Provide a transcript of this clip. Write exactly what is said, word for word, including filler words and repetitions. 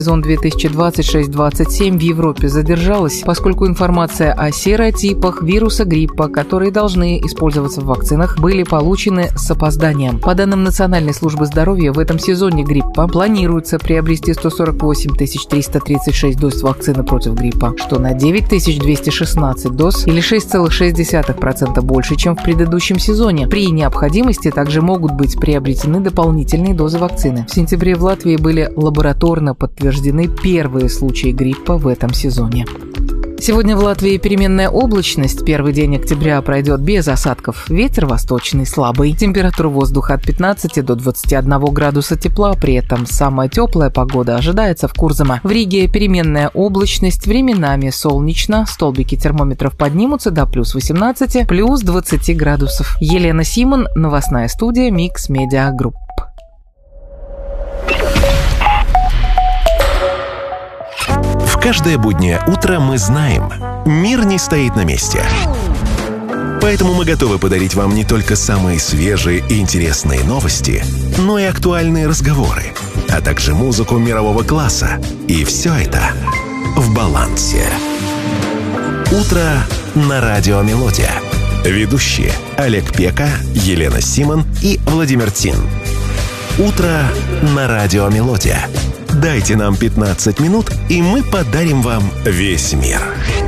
Сезон две тысячи двадцать шесть — двадцать семь в Европе задержалась, поскольку информация о серотипах вируса гриппа, которые должны использоваться в вакцинах, были получены с опозданием. По данным Национальной службы здоровья, в этом сезоне гриппа планируется приобрести сто сорок восемь тысяч триста тридцать шесть доз вакцины против гриппа, что на девять тысяч двести шестнадцать доз или шесть целых шесть десятых процента больше, чем в предыдущем сезоне. При необходимости также могут быть приобретены дополнительные дозы вакцины. В сентябре в Латвии были лабораторно подтверждены первые случаи гриппа в этом сезоне. Сегодня в Латвии переменная облачность. Первый день октября пройдет без осадков. Ветер восточный слабый. Температура воздуха от пятнадцати до двадцати одного градуса тепла. При этом самая теплая погода ожидается в Курзаме. В Риге переменная облачность. Временами солнечно. Столбики термометров поднимутся до плюс восемнадцати, плюс двадцати градусов. Елена Симон, новостная студия Микс Медиа Групп. Каждое буднее утро мы знаем, мир не стоит на месте. Поэтому мы готовы подарить вам не только самые свежие и интересные новости, но и актуальные разговоры, а также музыку мирового класса. И все это в балансе. Утро на радио «Мелодия». Ведущие Олег Пека, Елена Симон и Владимир Тин. Утро на радио «Мелодия». Дайте нам пятнадцать минут, и мы подарим вам весь мир.